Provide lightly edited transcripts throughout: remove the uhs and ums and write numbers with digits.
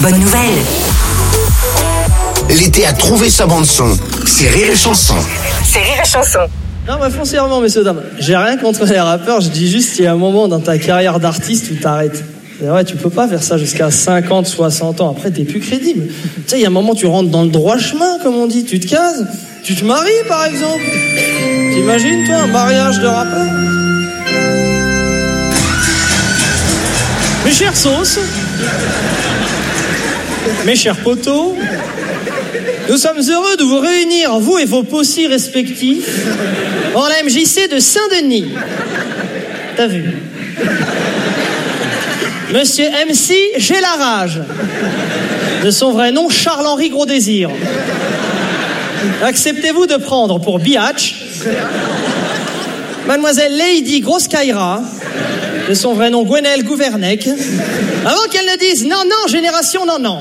bonne nouvelle. L'été a trouvé sa bande-son. C'est Rire et Chanson. C'est Rire et Chanson. Non, mais foncièrement, messieurs, dames, j'ai rien contre les rappeurs, je dis juste qu'il y a un moment dans ta carrière d'artiste où t'arrêtes. C'est vrai, tu peux pas faire ça jusqu'à 50, 60 ans, après t'es plus crédible. Tu sais, il y a un moment, tu rentres dans le droit chemin, comme on dit, tu te cases, tu te maries, par exemple. T'imagines, toi, un mariage de rappeur? Mes chères sauces, mes chers potos, nous sommes heureux de vous réunir, vous et vos possis respectifs, en la MJC de Saint-Denis. T'as vu? Monsieur MC, j'ai la rage. De son vrai nom, Charles-Henri Gros-Désir. Acceptez-vous de prendre pour biatch Mademoiselle Lady Grosse-Kaira, de son vrai nom Gwenelle Gouvernec, avant qu'elle ne dise non, non, génération non, non.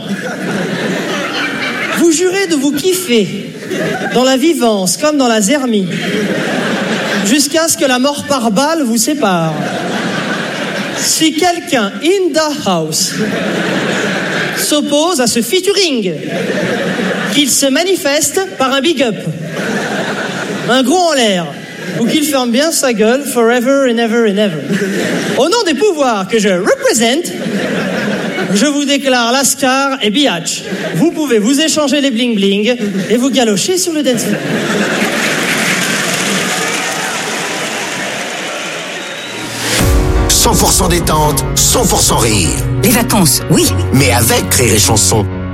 Vous jurez de vous kiffer dans la vivance comme dans la zermie, jusqu'à ce que la mort par balle vous sépare. Si quelqu'un in the house s'oppose à ce featuring, qu'il se manifeste par un big up, un gros en l'air, ou qu'il ferme bien sa gueule forever and ever and ever. Au nom des pouvoirs que je représente, je vous déclare Lascar et Biatch. Vous pouvez vous échanger les bling-bling et vous galocher sur le dance floor. « 100% détente, 100% rire. Les vacances, oui. Mais avec Rire et Chanson.